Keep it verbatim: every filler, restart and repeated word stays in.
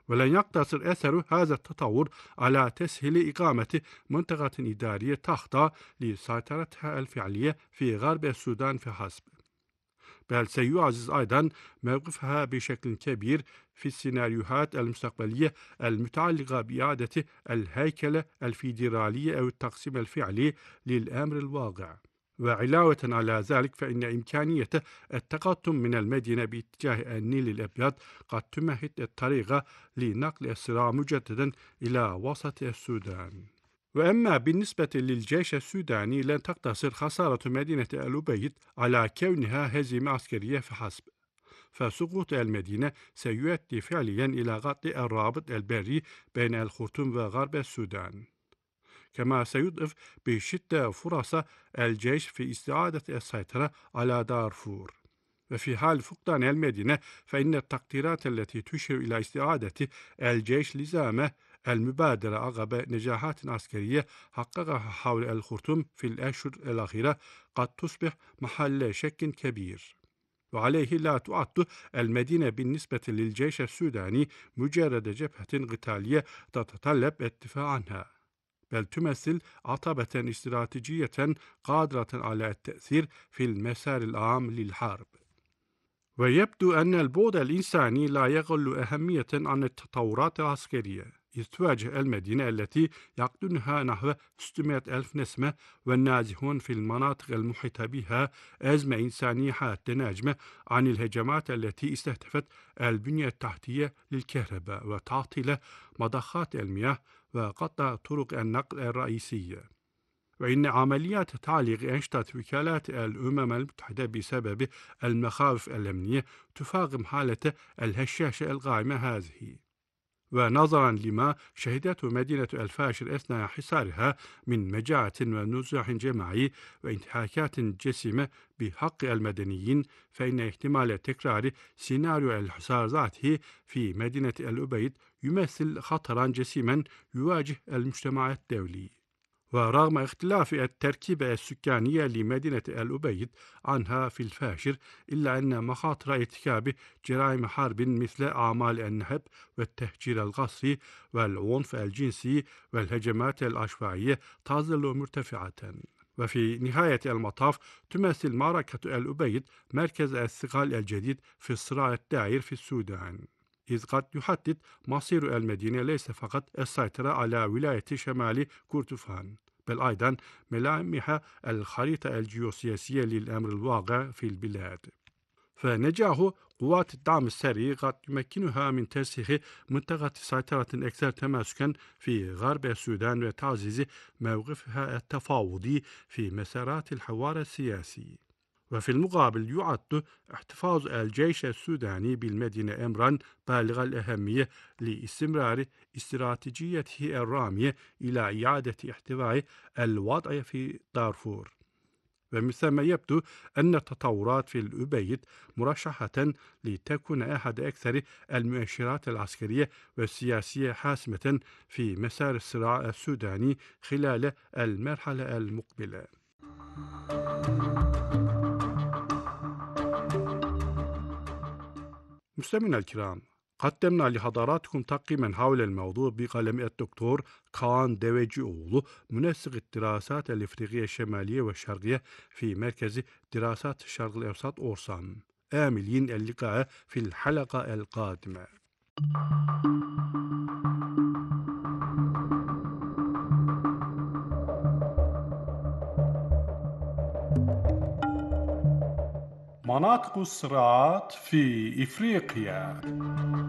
ولن يقتصر أثر هذا التطور على تسهيل إقامة منطقة إدارية تخضع لسيطرتها الفعلية في غرب السودان فحسب، بل سيعزز أيضا موقفها بشكل كبير في السيناريوهات المستقبلية المتعلقة بإعادة الهيكلة الفيدرالية أو التقسيم الفعلي للأمر الواقع. وعلاوة على ذلك فإن إمكانية التقدم من المدينة باتجاه النيل الأبيض قد تمهد الطريق لنقل الصراع مجددا إلى وسط السودان. وأما بالنسبة للجيش السوداني لن تقتصر خسارة مدينة الأبيض على كونها هزيمة عسكرية فحسب، فسقوط المدينة سيؤدي فعليا إلى قطع الرابط البري بين الخرطوم وغرب السودان، كما سيضعف بشدة فرص الجيش في استعادة السيطرة على دارفور. وفي حال فقدان المدينة فإن التقديرات التي تشير إلى استعادة الجيش لزامة المبادرة عقب نجاحات عسكرية حققها حول الخرطوم في الأشهر الأخيرة قد تصبح محل شك كبير. وعليه لا تعد المدينة بالنسبة للجيش السوداني مجرد جبهة قتالية تتطلب الدفاع عنها، بل تمثل عتبة استراتيجية قادرة على التأثير في المسار العام للحرب. ويبدو أن البعد الإنساني لا يقل أهمية عن التطورات العسكرية، إذ تواجه المدينة التي يقطنها نحو ستمائة ألف نسمة والنازحون في المناطق المحيطة بها أزمة إنسانية حادة ناجمة عن الهجمات التي استهدفت البنية التحتية للكهرباء وتعطيل مضخات المياه وقطع طرق النقل الرئيسية. وإن عمليات تعليق أنشطة وكالات الأمم المتحدة بسبب المخاوف الأمنية تفاقم حالة الهشاشة القائمة هذه. ونظرا لما شهدته مدينة الفاشر أثناء حصارها من مجاعة ونزوح جماعي وانتهاكات جسيمة بحق المدنيين، فإن احتمال تكرار سيناريو الحصار ذاته في مدينة الأبيض يمثل خطرا جسيما يواجه المجتمع الدولي. ورغم اختلاف التركيبة السكانية لمدينة الأبيض عنها في الفاشر، إلا أن مخاطر ارتكاب جرائم حرب مثل أعمال النهب والتهجير القسري والعنف الجنسي والهجمات العشوائية تظل مرتفعة. وفي نهاية المطاف تمثل معركة الأبيض مركز الثقل الجديد في الصراع الدائر في السودان، إذ قد يحدد مصير المدينة ليس فقط السيطرة على ولاية شمال كردفان، بل أيضا ملامح الخريطة الجيوسياسية للأمر الواقع في البلاد. فنجاح قوات الدعم السري قد يمكنها من ترسيخ منطقة سيطرة أكثر تماسكا في غرب السودان وتعزيز موقفها التفاوضي في مسارات الحوار السياسي. وفي المقابل يعد احتفاظ الجيش السوداني بالمدينة أمرا بالغ الأهمية لاستمرار استراتيجيته الرامية إلى إعادة احتواء الوضع في دارفور. ومن ثم يبدو أن التطورات في الأبيض مرشحة لتكون أحد أكثر المؤشرات العسكرية والسياسية حاسمة في مسار الصراع السوداني خلال المرحلة المقبلة. مستمعينا الكرام، قدمنا لحضراتكم تقييما حول الموضوع بقلم الدكتور كان دويجيوغلو، منسق الدراسات الإفريقية الشمالية والشرقية في مركز دراسات الشرق الأوسط أورسام. آملين اللقاء في الحلقة القادمة. مناطق الصراعات في إفريقيا.